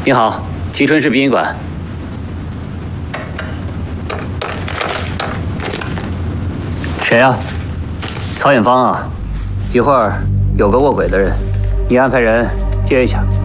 你好，蕲春市殡仪馆。谁呀？曹远芳啊，一会儿有个卧轨的人，你安排人接一下。